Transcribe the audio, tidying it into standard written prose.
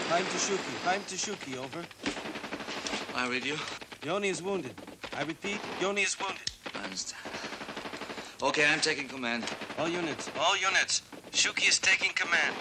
Climb to Shuki. Climb to Shuki, over. I read you. Yoni is wounded. I repeat, Yoni is wounded. I understand. Okay, I'm taking command. All units. Shuki is taking command.